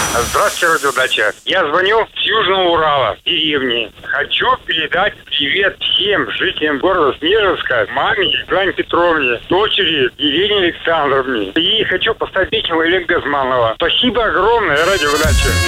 Здравствуйте, радиодача. Я звоню с Южного Урала, деревни. Хочу передать привет всем жителям города Снежинска, маме Светлане Петровне, дочери Елене Александровне. И хочу поставить песню Олега Газманова. Спасибо огромное, радиодача.